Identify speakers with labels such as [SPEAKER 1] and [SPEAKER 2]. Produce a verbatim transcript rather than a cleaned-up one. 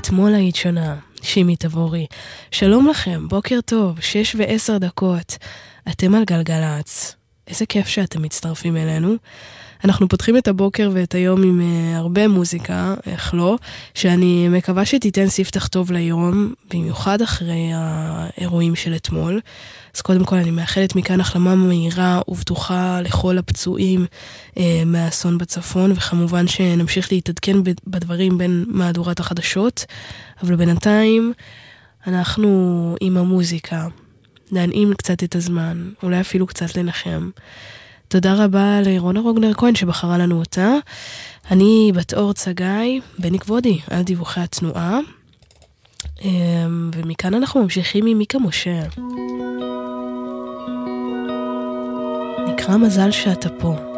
[SPEAKER 1] אתמול היית שונה, שימי תבורי. שלום לכם, בוקר טוב, שש ועשר דקות. אתם על גלגלץ. איזה כיף שאתם מצטרפים אלינו. אנחנו פותחים את הבוקר ואת היום עם uh, הרבה מוזיקה, איך לא, שאני מקווה שתיתן ספתח טוב ליום, במיוחד אחרי האירועים של אתמול. אז קודם כל אני מאחלת מכאן החלמה מהירה ובטוחה לכל הפצועים uh, מהאסון בצפון, וכמובן שנמשיך להתעדכן בדברים בין מהדורת החדשות, אבל בינתיים אנחנו עם המוזיקה, להנעים קצת את הזמן, אולי אפילו קצת לנחם. תודה רבה לרונה רוגנר כהן שבחרה לנו אותה. אני בת אור צגאי, בני כבודי, על דיווחי התנועה. ומכאן אנחנו ממשיכים עם מיקה משה. נקרא מזל שאתה פה.